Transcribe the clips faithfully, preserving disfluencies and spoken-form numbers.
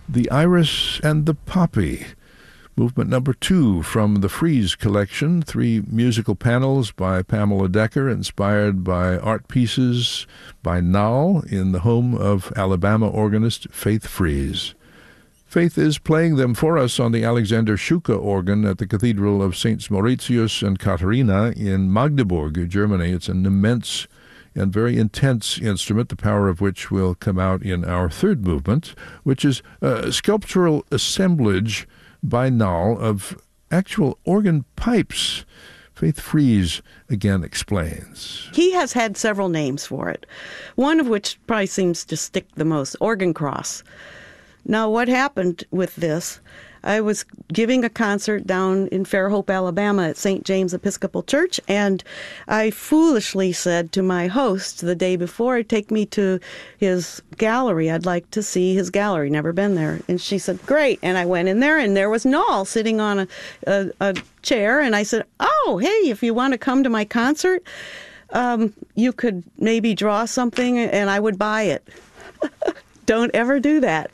The Iris and the Poppy, movement number two from the Frieze collection, three musical panels by Pamela Decker, inspired by art pieces by Nall in the home of Alabama organist Faith Frieze. Faith is playing them for us on the Alexander Schuke organ at the Cathedral of Saints Mauritius and Katharina in Magdeburg, Germany. It's an immense and very intense instrument, the power of which will come out in our third movement, which is a sculptural assemblage by Nall of actual organ pipes. Faith Frieze again explains. He has had several names for it, one of which probably seems to stick the most, organ cross. Now, what happened with this, I was giving a concert down in Fairhope, Alabama at Saint James Episcopal Church, and I foolishly said to my host the day before, take me to his gallery. I'd like to see his gallery. Never been there. And she said, great. And I went in there, and there was Nall sitting on a, a, a chair, and I said, oh, hey, if you want to come to my concert, um, you could maybe draw something, and I would buy it. Don't ever do that.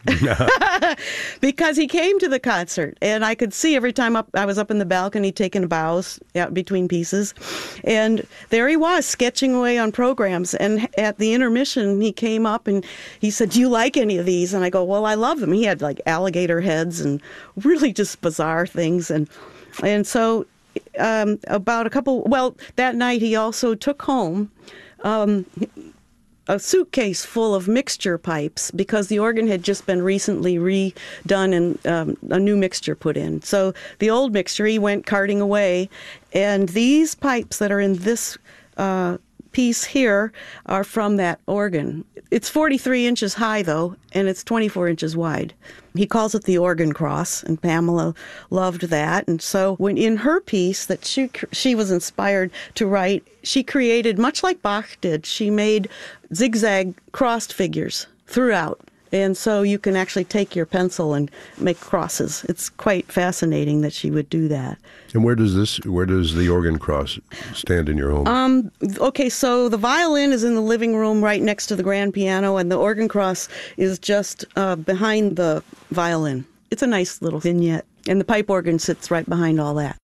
Because he came to the concert, and I could see every time up, I was up in the balcony taking bows out between pieces, and there he was sketching away on programs. And at the intermission, he came up and he said, do you like any of these? And I go, well, I love them. He had like alligator heads and really just bizarre things. And, and so um, about a couple, well, that night he also took home um, a suitcase full of mixture pipes because the organ had just been recently redone and um, a new mixture put in. So the old mixture he went carting away, and these pipes that are in this uh, piece here are from that organ. It's forty-three inches high, though, and it's twenty-four inches wide. He calls it the organ cross, and Pamela loved that. And so when in her piece that she she was inspired to write, she created, much like Bach did, she made zigzag crossed figures throughout. And so you can actually take your pencil and make crosses. It's quite fascinating that she would do that. And where does this, where does the organ cross stand in your home? Um, okay, so the violin is in the living room right next to the grand piano, and the organ cross is just uh, behind the violin. It's a nice little vignette. And the pipe organ sits right behind all that.